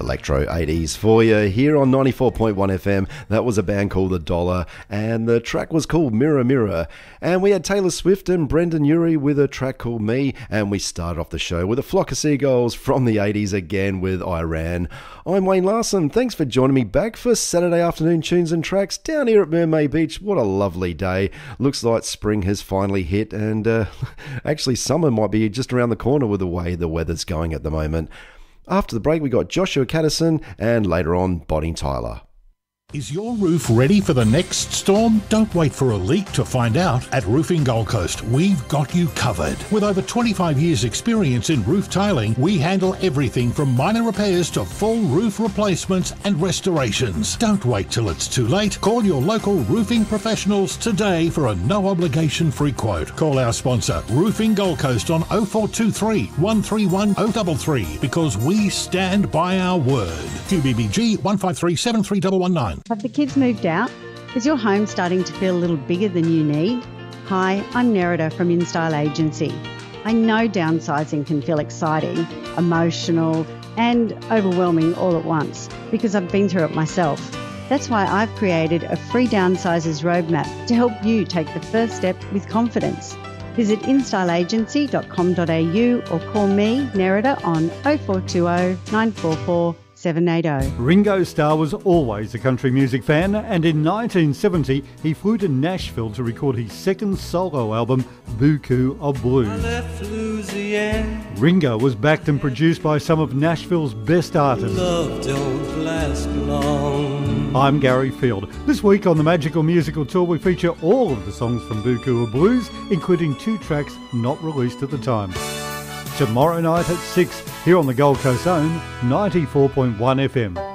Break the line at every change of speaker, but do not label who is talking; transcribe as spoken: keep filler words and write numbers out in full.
Electro eighties for you here on ninety-four point one F M. That was a band called The Dollar, and the track was called Mirror Mirror. And we had Taylor Swift and Brendan Urie with a track called Me, and we started off the show with a flock of seagulls from the eighties again with Iran. I'm Wayne Larson. Thanks for joining me back for Saturday afternoon tunes and tracks down here at Mermaid Beach. What a lovely day. Looks like spring has finally hit, and uh, actually summer might be just around the corner with the way the weather's going at the moment. After the break, we got Joshua Caddison, and later on, Bonnie Tyler.
Is your roof ready for the next storm? Don't wait for a leak to find out. At Roofing Gold Coast, we've got you covered. With over twenty-five years experience in roof tiling, we handle everything from minor repairs to full roof replacements and restorations. Don't wait till it's too late. Call your local roofing professionals today for a no-obligation free quote. Call our sponsor, Roofing Gold Coast, on oh four two three, one three one, oh three three, because we stand by our word. Q B B G one five three seven three one one nine.
Have the kids moved out? Is your home starting to feel a little bigger than you need? Hi, I'm Nerida from InStyle Agency. I know downsizing can feel exciting, emotional, and overwhelming all at once because I've been through it myself. That's why I've created a free downsizers roadmap to help you take the first step with confidence. Visit in style agency dot com dot a u or call me, Nerida, on oh four two oh, nine four four, seven eight oh.
Ringo Starr was always a country music fan, and in nineteen seventy he flew to Nashville to record his second solo album, Buku of Blues. Ringo was backed and produced by some of Nashville's best artists.
Love don't last long.
I'm Gary Field. This week on the Magical Musical Tour we feature all of the songs from Buku of Blues, including two tracks not released at the time. Tomorrow night at six, here on the Gold Coast's own ninety-four point one F M.